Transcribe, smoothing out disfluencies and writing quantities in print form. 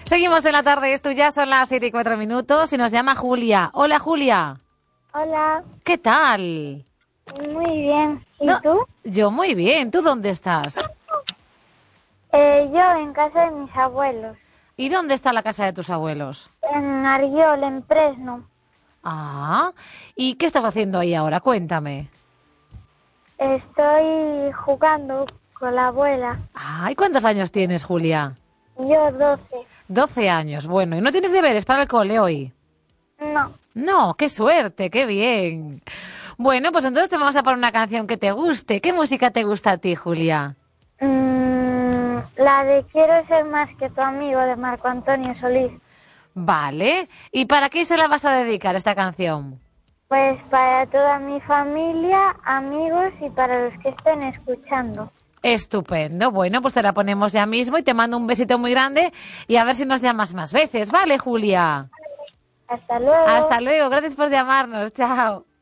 Seguimos en la tarde, esto ya son las 7:04 y nos llama Julia. Hola, Julia. Hola. ¿Qué tal? Muy bien. ¿Y tú? Yo muy bien. ¿Tú dónde estás? Yo en casa de mis abuelos. ¿Y dónde está la casa de tus abuelos? En Arriol, en Fresno. Ah, ¿y qué estás haciendo ahí ahora? Cuéntame. Estoy jugando con la abuela. Ah, ¿y cuántos años tienes, Julia? Yo 12. 12 años. Bueno, ¿y no tienes deberes para el cole hoy? No. No, qué suerte, qué bien. Bueno, pues entonces te vamos a poner una canción que te guste. ¿Qué música te gusta a ti, Julia? La de Quiero ser más que tu amigo de Marco Antonio Solís. Vale. ¿Y para qué se la vas a dedicar esta canción? Pues para toda mi familia, amigos y para los que estén escuchando. Estupendo. Bueno, pues te la ponemos ya mismo y te mando un besito muy grande y a ver si nos llamas más veces. ¿Vale, Julia? Hasta luego. Hasta luego. Gracias por llamarnos. Chao.